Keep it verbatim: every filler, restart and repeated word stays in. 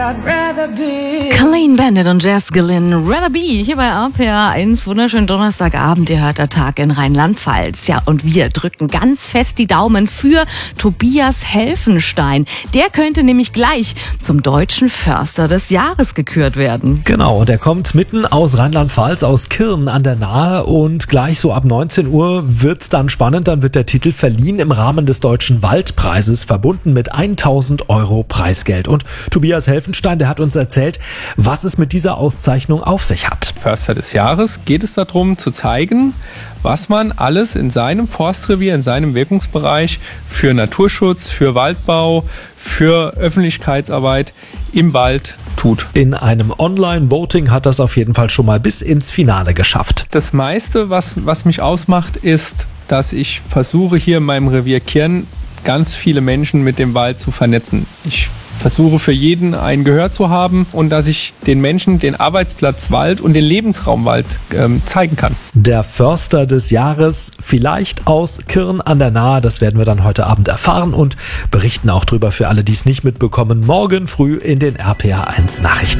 Clean Bandit und Jazz Glynn, Rather Be, hier bei R P R eins. Wunderschönen Donnerstagabend, ihr hört der Tag in Rheinland-Pfalz. Ja, und wir drücken ganz fest die Daumen für Tobias Helfenstein. Der könnte nämlich gleich zum deutschen Förster des Jahres gekürt werden. Genau, der kommt mitten aus Rheinland-Pfalz, aus Kirn an der Nahe, und gleich so ab neunzehn Uhr wird's dann spannend. Dann wird der Titel verliehen im Rahmen des Deutschen Waldpreises, verbunden mit tausend Euro Preisgeld. Und Tobias Helfenstein, der hat uns erzählt, was es mit dieser Auszeichnung auf sich hat. Förster des Jahres geht es darum, zu zeigen, was man alles in seinem Forstrevier, in seinem Wirkungsbereich für Naturschutz, für Waldbau, für Öffentlichkeitsarbeit im Wald tut. In einem Online-Voting hat das auf jeden Fall schon mal bis ins Finale geschafft. Das meiste, was, was mich ausmacht, ist, dass ich versuche, hier in meinem Revier Kirn ganz viele Menschen mit dem Wald zu vernetzen. Ich versuche für jeden ein Gehör zu haben und dass ich den Menschen den Arbeitsplatz Wald und den Lebensraum Wald ähm, zeigen kann. Der Förster des Jahres, vielleicht aus Kirn an der Nahe, das werden wir dann heute Abend erfahren und berichten auch drüber für alle, die es nicht mitbekommen, morgen früh in den R P R eins Nachrichten.